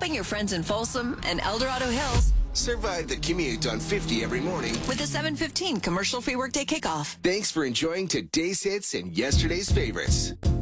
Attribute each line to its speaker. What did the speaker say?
Speaker 1: helping your friends in Folsom and El Dorado Hills
Speaker 2: Survive the commute on 50 every morning
Speaker 1: with the 7:15 commercial-free workday kickoff.
Speaker 2: Thanks for enjoying today's hits and yesterday's favorites.